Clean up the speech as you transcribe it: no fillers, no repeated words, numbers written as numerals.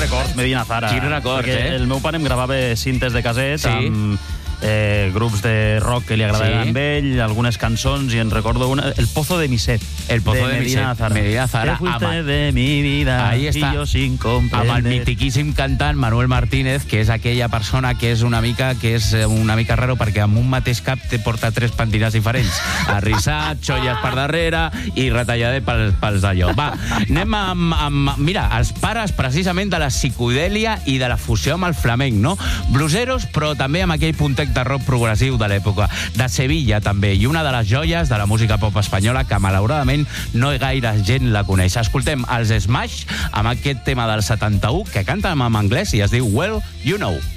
records, Medina Zara. Quins records, El meu pare em gravava cintes de caset amb grups de rock que li agradaven amb ell, algunes cançons, i en recordo una, El Pozo de Miset. El Pozo de Medina Miset. Zara. Medina Zara. Te fuiste de mi vida. Ahí està. I jo sin comprender. Amb el mitiquíssim cantant Manuel Martínez, que és aquella persona que és una mica raro, perquè amb un mateix cap te porta 3 pentinats diferents. Arrissat, xolles per darrere i retalladet pels d'allò. Va, anem amb... Mira, els pares precisament de la psicodèlia i de la fusió amb el flamenc, no? Bluseros, però també amb aquell puntet de rock progressiu de l'època. De Sevilla, també. I una de les joies de la música pop espanyola que, malauradament, no gaire gent la coneix. Escoltem els Smash amb aquest tema del 71 que canten en anglès i es diu Well, You Know.